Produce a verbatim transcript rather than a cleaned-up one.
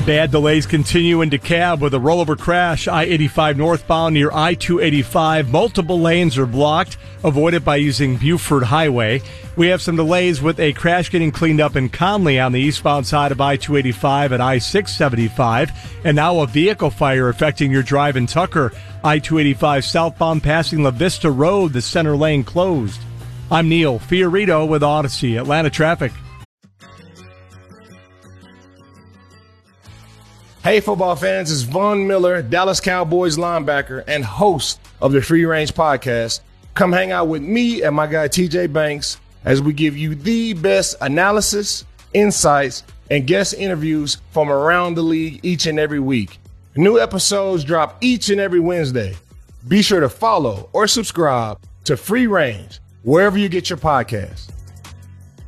Bad delays continue in DeKalb with a rollover crash. I eighty-five northbound near I two eighty-five. Multiple lanes are blocked. Avoid it by using Buford Highway. We have some delays with a crash getting cleaned up in Conley on the eastbound side of I two eighty-five and I six seventy-five. And now a vehicle fire affecting your drive in Tucker. I two eighty-five southbound passing La Vista Road, the center lane closed. I'm Neil Fiorito with Odyssey Atlanta Traffic. Hey, football fans, it's Von Miller, Dallas Cowboys linebacker and host of the Free Range Podcast. Come hang out with me and my guy T J Banks as we give you the best analysis, insights, and guest interviews from around the league each and every week. New episodes drop each and every Wednesday. Be sure to follow or subscribe to Free Range wherever you get your podcasts.